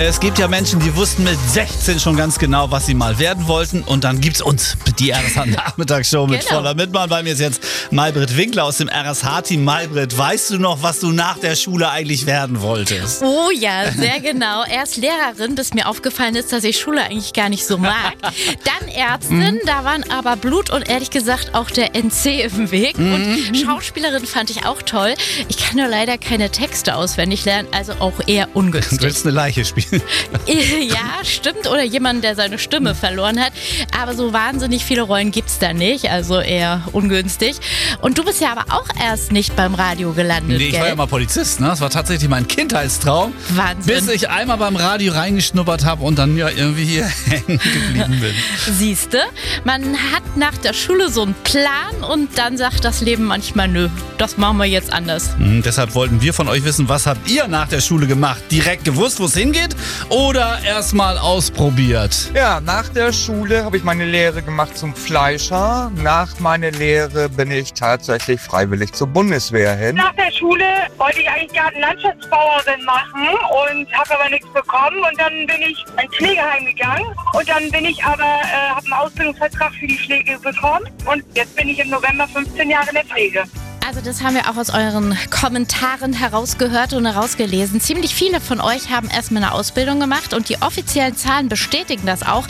Es gibt ja Menschen, die wussten mit 16 schon ganz genau, was sie mal werden wollten. Und dann gibt's uns, die RSH-Nachmittagsshow mit voller Mitmachen. Bei mir ist jetzt Maybrit Winkler aus dem RSH-Team. Maybrit, weißt du noch, was du nach der Schule eigentlich werden wolltest? Oh ja, sehr genau. Erst Lehrerin, bis mir aufgefallen ist, dass ich Schule eigentlich gar nicht so mag. Dann Ärztin, da waren aber Blut und ehrlich gesagt auch der NC im Weg. Und Schauspielerin fand ich auch toll. Ich kann nur leider keine Texte auswendig lernen, also auch eher ungünstig. Du willst eine Leiche spielen? Ja, stimmt. Oder jemanden, der seine Stimme verloren hat. Aber so wahnsinnig viele Rollen gibt's da nicht, also eher ungünstig. Und du bist ja aber auch erst nicht beim Radio gelandet, Nee, ich war ja mal Polizist, ne? Das war tatsächlich mein Kindheitstraum. Wahnsinn. Bis ich einmal beim Radio reingeschnuppert habe und dann ja irgendwie hier hängen geblieben bin. Siehste, man hat nach der Schule so einen Plan und dann sagt das Leben manchmal, nö, das machen wir jetzt anders. Deshalb wollten wir von euch wissen, was habt ihr nach der Schule gemacht? Direkt gewusst, wo es hingeht oder erst mal ausprobiert? Ja, nach der Schule habe ich meine Lehre gemacht zum Fleischer. Nach meiner Lehre bin ich tatsächlich freiwillig zur Bundeswehr hin. Nach der Schule wollte ich eigentlich Gartenlandschaftsbauerin machen und habe aber nichts bekommen. Und dann bin ich ins Pflegeheim gegangen und dann bin ich aber, habe einen Ausbildungsvertrag für die Pflege bekommen und jetzt bin ich im November 15 Jahre in der Pflege. Also das haben wir auch aus euren Kommentaren herausgehört und herausgelesen. Ziemlich viele von euch haben erstmal eine Ausbildung gemacht und die offiziellen Zahlen bestätigen das auch.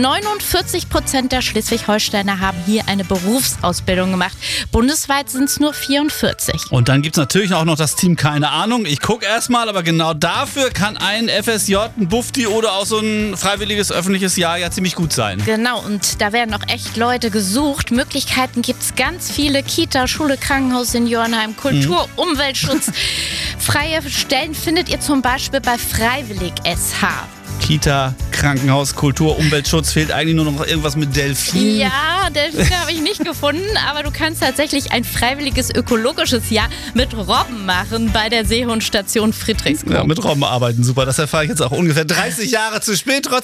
49% der Schleswig-Holsteiner haben hier eine Berufsausbildung gemacht. Bundesweit sind es nur 44. Und dann gibt es natürlich auch noch das Team Keine Ahnung. Ich gucke erstmal, aber genau dafür kann ein FSJ, ein Bufti oder auch so ein freiwilliges öffentliches Jahr ja ziemlich gut sein. Genau, und da werden auch echt Leute gesucht. Möglichkeiten gibt es ganz viele. Kita, Schule, Krankenhaus, Seniorenheim, Kultur, Umweltschutz. Freie Stellen findet ihr zum Beispiel bei Freiwillig SH. Kita, Krankenhaus, Kultur, Umweltschutz, fehlt eigentlich nur noch irgendwas mit Delfinen. Ja, Delfine habe ich nicht gefunden, aber du kannst tatsächlich ein freiwilliges ökologisches Jahr mit Robben machen bei der Seehundstation Friedrichskoog. Ja, mit Robben arbeiten, super. Das erfahre ich jetzt auch ungefähr 30 Jahre zu spät. Trotzdem